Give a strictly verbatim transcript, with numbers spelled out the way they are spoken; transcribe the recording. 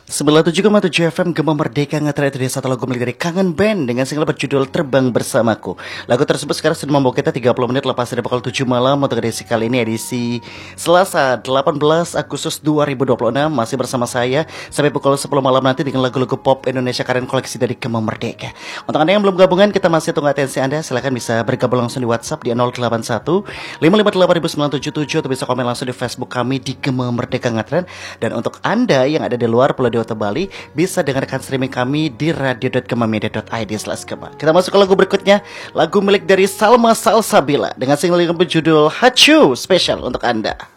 sembilan puluh tujuh koma tujuh F M Gema Merdeka Ngetra itu dia satu lagu milik dari Kangen Band dengan single berjudul Terbang Bersamaku. Lagu tersebut sekarang sudah membawa kita tiga puluh menit lepas dari pukul tujuh malam untuk edisi kali ini, edisi Selasa delapan belas Agustus dua ribu dua puluh enam. Masih bersama saya sampai pukul sepuluh malam nanti dengan lagu-lagu pop Indonesia Karen koleksi dari Gema Merdeka. Untuk Anda yang belum gabungan, kita masih tunggu atensi Anda. Silahkan bisa bergabung langsung di WhatsApp di nol delapan satu lima lima delapan sembilan tujuh tujuh atau bisa komen langsung di Facebook kami di Gema Merdeka Ngetren. Dan untuk Anda yang ada di luar Pulau Dewata Bali, bisa dengarkan streaming kami di radio dot gemamedia dot i d slash gema. Kita masuk ke lagu berikutnya, lagu milik dari Salma Salsabila dengan single yang berjudul Hachu, spesial untuk Anda.